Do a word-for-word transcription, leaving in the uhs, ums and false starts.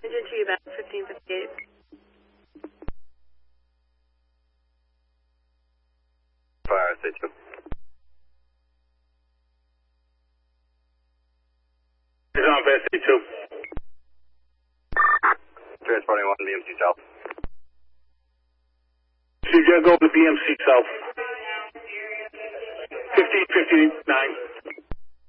Engine two, about fifteen fifty-eight. Fire, say two. He's on fast, say two. Transporting one, B M C South. So you gotta go to B M C South. fifteen fifty-nine.